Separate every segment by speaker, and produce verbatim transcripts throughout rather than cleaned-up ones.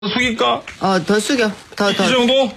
Speaker 1: 숙일까?
Speaker 2: 어, 더 숙여. 더, 더.
Speaker 1: 이 정도?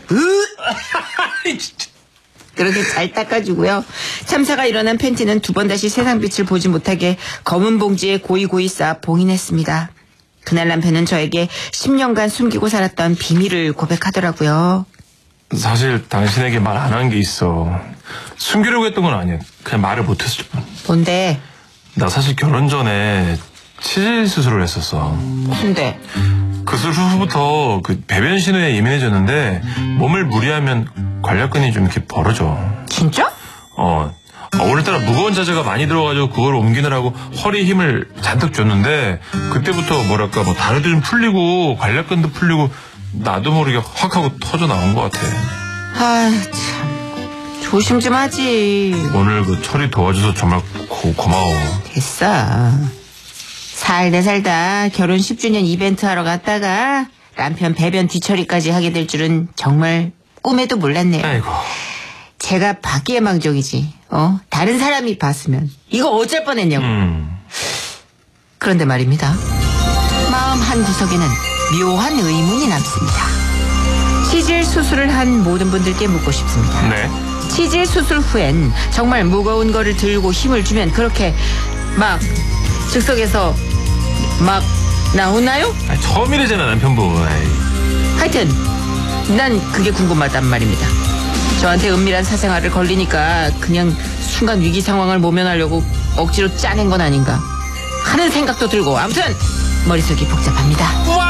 Speaker 2: 그렇게 잘 닦아주고요. 참사가 일어난 팬티는 두 번 다시 세상빛을 보지 못하게 검은 봉지에 고이고이 쌓아 봉인했습니다. 그날 남편은 저에게 십 년간 숨기고 살았던 비밀을 고백하더라고요.
Speaker 1: 사실 당신에게 말 안 한 게 있어. 숨기려고 했던 건 아니야. 그냥 말을 못했을 뿐.
Speaker 2: 뭔데?
Speaker 1: 나 사실 결혼 전에 치질 수술을 했었어.
Speaker 2: 근데
Speaker 1: 그 수술 후부터 그 배변 신호에 예민해졌는데 몸을 무리하면 관략근이 좀 이렇게 벌어져.
Speaker 2: 진짜?
Speaker 1: 어. 아, 오늘따라 무거운 자재가 많이 들어가지고 그걸 옮기느라고 허리 힘을 잔뜩 줬는데 그때부터 뭐랄까 뭐 다리도 좀 풀리고 관략근도 풀리고 나도 모르게 확 하고 터져 나온 것 같아.
Speaker 2: 아, 참. 조심 좀 하지.
Speaker 1: 오늘 그 철이 도와줘서 정말 고, 고마워.
Speaker 2: 됐어. 살다 살다 결혼 십 주년 이벤트 하러 갔다가 남편 배변 뒤처리까지 하게 될 줄은 정말 꿈에도 몰랐네요.
Speaker 1: 아이고.
Speaker 2: 제가 받기에 망정이지. 어? 다른 사람이 봤으면 이거 어쩔 뻔했냐고.
Speaker 1: 음.
Speaker 2: 그런데 말입니다. 마음 한 구석에는 묘한 의문이 남습니다. 치질 수술을 한 모든 분들께 묻고 싶습니다.
Speaker 1: 네.
Speaker 2: 치질 수술 후엔 정말 무거운 거를 들고 힘을 주면 그렇게 막 즉석에서 막 나오나요?
Speaker 1: 아니, 처음이래잖아 남편분. 아이.
Speaker 2: 하여튼 난 그게 궁금하단 말입니다. 저한테 은밀한 사생활을 걸리니까 그냥 순간 위기 상황을 모면하려고 억지로 짜낸 건 아닌가 하는 생각도 들고 아무튼 머릿속이 복잡합니다.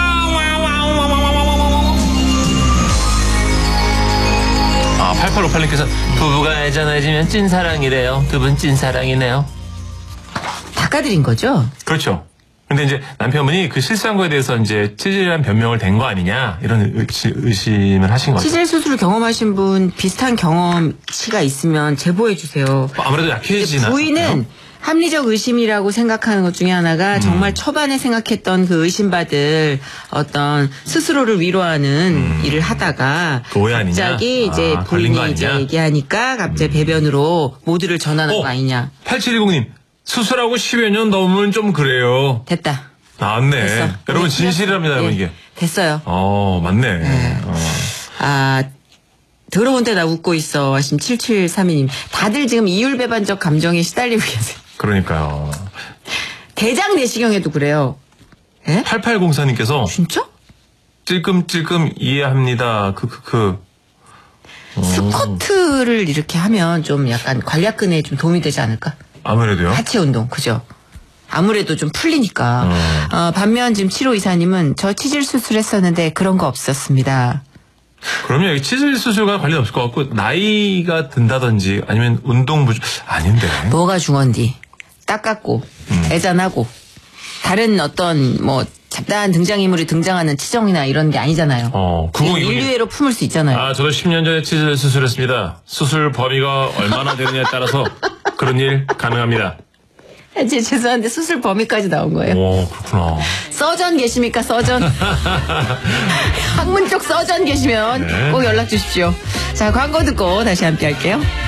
Speaker 1: 아, 팔팔오팔님께서 부부가 애잔해지면 찐사랑이래요. 두 분 찐사랑이네요.
Speaker 2: 닦아드린 거죠?
Speaker 1: 그렇죠. 근데 이제 남편분이 그 실수한 거에 대해서 이제 치질이란 변명을 댄 거 아니냐 이런 의시, 의심을 하신 거죠.
Speaker 2: 치질 수술을 경험하신 분 비슷한 경험치가 있으면 제보해 주세요.
Speaker 1: 아무래도 약해지나.
Speaker 2: 부인은 합리적 의심이라고 생각하는 것 중에 하나가 음. 정말 초반에 생각했던 그 의심받을 어떤 스스로를 위로하는 음. 일을 하다가
Speaker 1: 그 오해 아니냐?
Speaker 2: 갑자기 이제
Speaker 1: 아,
Speaker 2: 부인이 이제 얘기하니까 갑자기 음. 배변으로 모두를 전하는
Speaker 1: 어,
Speaker 2: 거 아니냐.
Speaker 1: 팔칠이공님 수술하고 십여 년 넘으면 좀 그래요.
Speaker 2: 됐다.
Speaker 1: 나왔네.
Speaker 2: 됐어.
Speaker 1: 여러분 진실이랍니다.
Speaker 2: 네.
Speaker 1: 이게.
Speaker 2: 됐어요.
Speaker 1: 어 맞네.
Speaker 2: 네.
Speaker 1: 어.
Speaker 2: 아 더러운데 나 웃고 있어 하신 칠칠삼이님. 다들 지금 이율배반적 감정에 시달리고 계세요.
Speaker 1: 그러니까요.
Speaker 2: 대장 내시경에도 그래요. 예?
Speaker 1: 팔팔공사님께서
Speaker 2: 진짜?
Speaker 1: 찔끔찔끔 이해합니다. 크크크.
Speaker 2: 스쿼트를 이렇게 하면 좀 약간 관략근에 좀 도움이 되지 않을까?
Speaker 1: 아무래도요.
Speaker 2: 하체 운동, 그죠? 아무래도 좀 풀리니까. 어. 어, 반면 지금 칠오이사님은 저 치질 수술했었는데 그런 거 없었습니다.
Speaker 1: 그럼요. 여기 치질 수술과 관련 없을 것 같고 나이가 든다든지 아니면 운동 부족 아닌데.
Speaker 2: 뭐가 중헌디? 닦았고 음. 애잔하고 다른 어떤 뭐 잡다한 등장인물이 등장하는 치정이나 이런 게 아니잖아요.
Speaker 1: 어,
Speaker 2: 인류애로 품을 수 있잖아요.
Speaker 1: 아, 저도 십 년 전에 치질 수술했습니다. 수술 범위가 얼마나 되느냐에 따라서 그런 일 가능합니다.
Speaker 2: 제 죄송한데 수술 범위까지 나온 거예요.
Speaker 1: 오, 그렇구나.
Speaker 2: 서전 계십니까? 서전? 학문 쪽 서전 계시면
Speaker 1: 네.
Speaker 2: 꼭 연락 주십시오. 자, 광고 듣고 다시 함께 할게요.